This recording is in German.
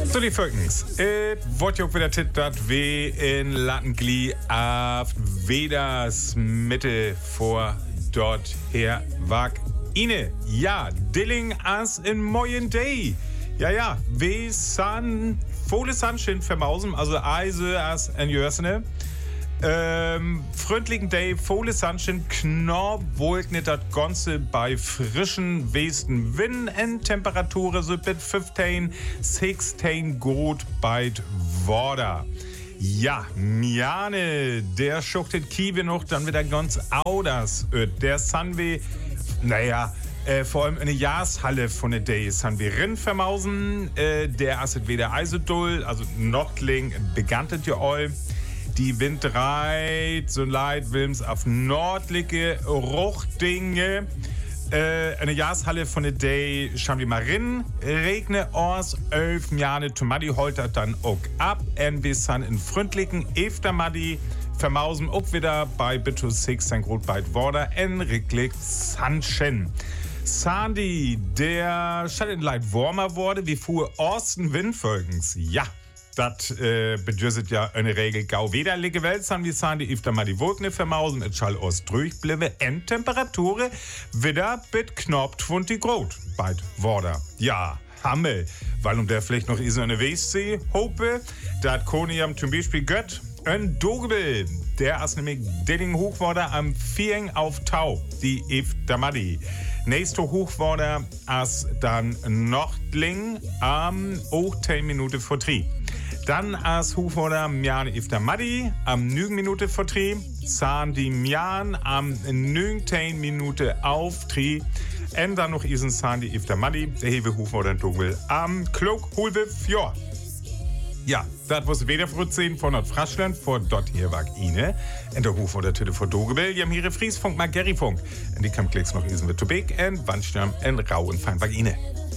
So, die Völkens. Wird ja auch wieder tittert wie in Lattengli auf Vedas Mitte vor dort her wag Ine. Ja, Dilling as in Moyen Day. Ja, we san volle Sunshine vermausen, also Eise as en Jörsene. Freundlichen Day, volle Sunshine, knorr wollt nicht das Ganze bei frischen Westen Wind en Temperatur so mit 15, 16 Grad bei Worda. Ja, Miane, der schuchtet Kiewe noch, dann wieder ganz Auders. Der Sunway, vor allem eine Jahreshalle von der Day sind wir rin vermausen. Der asset weder Eisedull, also Nordling begantet ja all. Die Wind reit, so leid Wilms auf nordliche Ruchdinge. Eine Jahreshalle von der Day schauen wir mal rin. Regne aus 11 Jahre Tomadi holtert dann auch ab. Und wir sind in freundlichen Eftermadi vermausen auch wieder bei Bitte 16 Grad bei Worda en Ricklig Sunshine. Sandy, der scheint leid warmer wurde, wie fuhr Osten Windfolgens. Ja. Das bedürset ja eine Regel gau wederlige Welt, san wie san die ifter mal die Wolken vermausen, et schall aus durchbliebe, en Temperatur wieder bit knapp 20 Grad bei Worda. Ja, Hammel, weil der vielleicht noch is eine Westsee, hope, dat Koniam zum Beispiel gött, ein Dogebel, der as nämlich Dilling Hochworder am Viering auf Tau, die ifter Madi. Nächste Hochworder as dann Nordling am 10 Minuten vor 3. Dann as Hochworder Mjan ifter Madi am 9 Minuten vor 3. Zahn die Mjan am 19 Minuten auf 3. Und dann noch isen Zahn die ifter Madi, der hewe Hochworder Dogel am Klok Hulwe Fjord. Ja, das was weder Frutzehen von Nord Fraschland vor dort hier wag Ine. Und der Hof oder Tüte vor Dogebel, die haben hier Friesfunk, Margerifunk. Und die kam klicks noch isen mit Tobek und Wandstürm und Rau und Fein wag Ine.